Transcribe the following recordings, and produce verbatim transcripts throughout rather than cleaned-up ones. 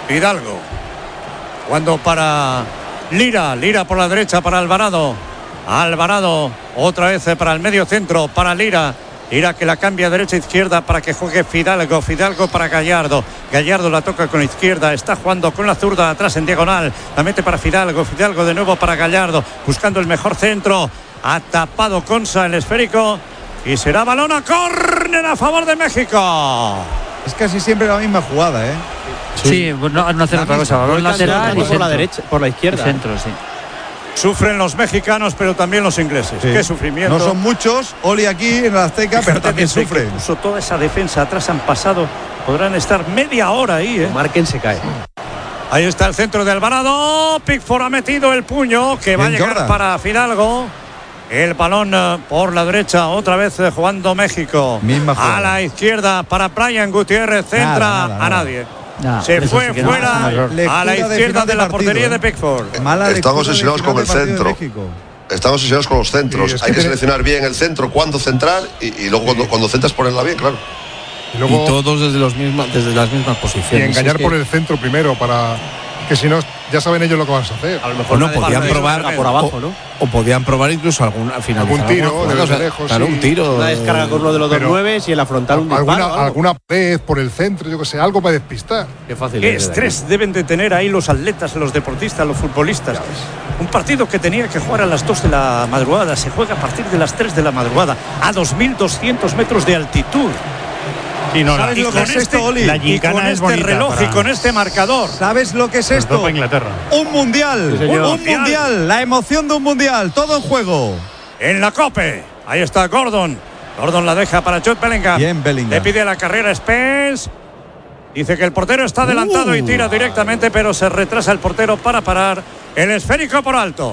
Fidalgo. Cuando para Lira, Lira por la derecha para Alvarado. Alvarado otra vez para el medio centro, para Lira. Lira que la cambia derecha a izquierda para que juegue Fidalgo. Fidalgo para Gallardo. Gallardo la toca con la izquierda. Está jugando con la zurda atrás en diagonal. La mete para Fidalgo. Fidalgo de nuevo para Gallardo. Buscando el mejor centro. Ha tapado Consa el esférico. Y será balón a córner a favor de México. Es casi siempre la misma jugada, ¿eh? Sí, sí no, no hacer otra cosa. Balón lateral y por la derecha, por la izquierda. Y centro, sí. Sufren los mexicanos, pero también los ingleses. Sí. Qué sufrimiento. No son muchos, Oli aquí en la Azteca, pero también sufren. Puso toda esa defensa atrás, han pasado. Podrán estar media hora ahí, ¿eh? Marquen, se cae. Ahí está el centro de Alvarado. Pickford ha metido el puño que va a llegar Jordan. Para Fidalgo. El balón por la derecha, otra vez jugando México. A la izquierda para Brian Gutiérrez, centra nada, nada, a nadie. Nah, se fue fuera a la izquierda de, de la portería de Pickford. Mala Estamos obsesionados con el centro. Estamos obsesionados con los centros. Sí, es que Hay que seleccionar bien el centro, cuándo centrar y, y luego sí. cuando, cuando centras ponerla bien, claro. Y, luego, y todos desde, los mismos, desde las mismas posiciones. Y engañar es por que... el centro primero para que si no ya saben ellos lo que van a hacer. A lo mejor no podían probar por abajo, ¿no? O, o podían probar incluso algún al final algún tiro de cosa, lejos, claro, sí. un tiro. Una descarga con uno de los dos nueve y en la frontal un alguna, disparo. Alguna pared por el centro, yo que sé, algo para despistar. Qué fácil. Qué estrés deben de tener ahí los atletas, los deportistas, los futbolistas. Un partido que tenía que jugar a las dos de la madrugada se juega a partir de las tres de la madrugada a dos mil doscientos metros de altitud. Y no, ¿sabes lo que es este, esto, Oli? La y con es este reloj para... y con este marcador. ¿Sabes lo que es esto? Inglaterra. Un mundial, sí, un, un mundial. mundial, la emoción de un mundial, todo en juego. En la Cope, ahí está Gordon. Gordon la deja para Jude Bellingham. Bien, Bellingham. Le pide la carrera Spence. Dice que el portero está adelantado uh. y tira directamente, pero se retrasa el portero para parar el esférico por alto.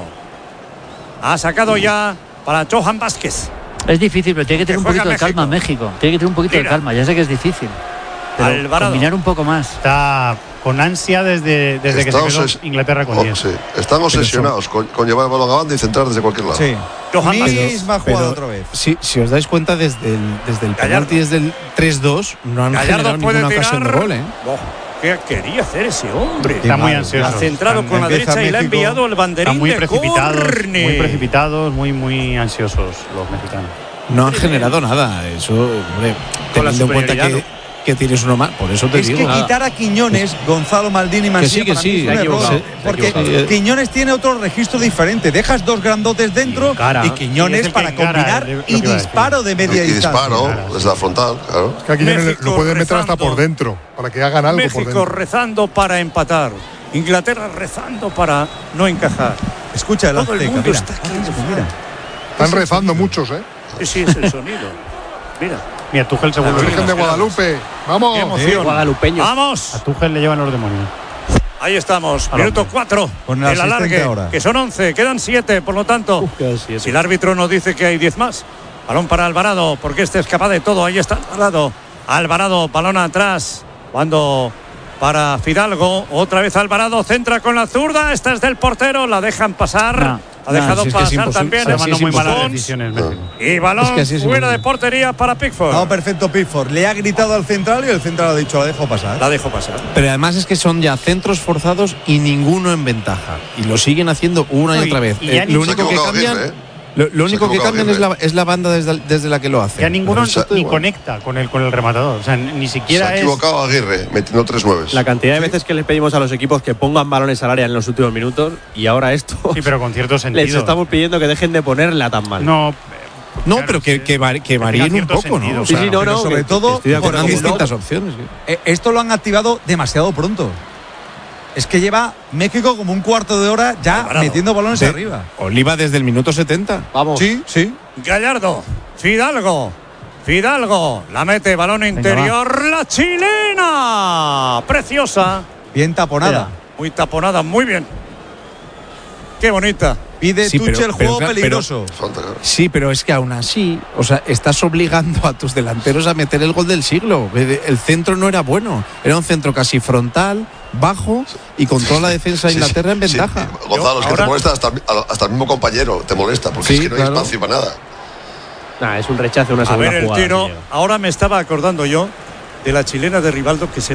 Ha sacado uh. ya para Johan Vázquez. Es difícil, pero tiene que tener un poquito México. de calma México. Tiene que tener un poquito Mira. de calma. Ya sé que es difícil. Pero Alvarado. combinar un poco más. Está con ansia desde, desde que se quedó es... Inglaterra con diez. Oh, sí. Están obsesionados con, con llevar el balón a banda y centrar desde cualquier lado. Sí. Johan misma jugada otra vez. Si, si os dais cuenta, desde el, desde el penalti, desde el tres dos, no han Gallardo generado ninguna tirar. ocasión de gol, ¿eh? Oh, ¿qué quería hacer ese hombre? Está muy ansioso. Ha centrado Están, con la derecha México. Y le ha enviado el banderín Están muy de precipitados, córner. muy precipitados, muy, muy ansiosos los mexicanos. No han generado nada. Eso, hombre, teniendo en cuenta que, que tienes uno más. Por eso te es digo. Es que nada. quitar a Quiñones, Gonzalo Maldini y Mancilla que sí, que para sí, mí es un error. sí, porque sí. Quiñones tiene otro registro diferente. Dejas dos grandotes dentro y, cara, y Quiñones para combinar cara, y disparo de media y, distancia. Y disparo cara, desde la frontal, claro. Es que a Quiñones lo pueden meter hasta por dentro, para que hagan algo México por dentro. rezando para empatar. Inglaterra rezando para no encajar. Escucha el Todo el mundo mira. está aquí. Mira. Están rezando muchos, ¿eh? Sí, sí, es el sonido. Mira. Mira, Tuchel se vuelve. Virgen de Guadalupe. Vamos. Qué emoción. Guadalupeño. Vamos. A Tuchel le llevan los demonios. Ahí estamos. Minuto cuatro. Con el alargue. Ahora. Que son once. Quedan siete. Por lo tanto, Uf, siete. Si el árbitro nos dice que hay diez más. Balón para Alvarado. Porque este es capaz de todo. Ahí está Alvarado. Alvarado. Balón atrás. Cuando para Fidalgo. Otra vez Alvarado. Centra con la zurda. Esta es del portero. La dejan pasar. No. Ha dejado no, si pasar es que también. Se sí, muy malas decisiones. No. Y balón es que es fuera de portería para Pickford. No, perfecto Pickford. Le ha gritado al central y el central ha dicho, la dejo pasar. La dejo pasar. Pero además es que son ya centros forzados y ninguno en ventaja. Y lo siguen haciendo una y, y otra vez. Y eh, lo único que cambian... Aguirre, ¿eh? Lo, lo único que cambian es la, es la banda desde, desde la que lo hace. Ya ninguno ni igual. conecta con el, con el rematador. O sea, ni siquiera Se ha es... equivocado Aguirre, metiendo tres nueves. La cantidad de veces que les pedimos a los equipos que pongan balones al área en los últimos minutos y ahora esto... Sí, pero con cierto sentido. Les estamos pidiendo que dejen de ponerla tan mal. No... No, claro, pero que, que, var, que varíen un poco, sentido, ¿no? Sí, sí, no, no. Sobre todo, con distintas opciones. Eh, esto lo han activado demasiado pronto. Es que lleva México como un cuarto de hora ya Alvarado. metiendo balones de, arriba. Oliva desde el minuto setenta. Vamos. Sí, sí. Gallardo. Fidalgo. Fidalgo. La mete, balón interior. Venga, la chilena. Preciosa. Bien taponada. Mira, muy taponada, muy bien. Qué bonita. Pide sí, Tuchel el juego pero, peligroso. Pero, sí, pero es que aún así, o sea, estás obligando a tus delanteros a meter el gol del siglo. El centro no era bueno. Era un centro casi frontal, bajo y con toda la defensa de Inglaterra sí, en ventaja. Sí. Gonzalo, es que ahora... te molesta hasta, hasta el mismo compañero, te molesta, porque sí, es que no claro. hay espacio para nada. Nah, es un rechazo, una segunda jugada. A ver, el jugada, tiro, señor. ahora me estaba acordando yo de la chilena de Rivaldo que se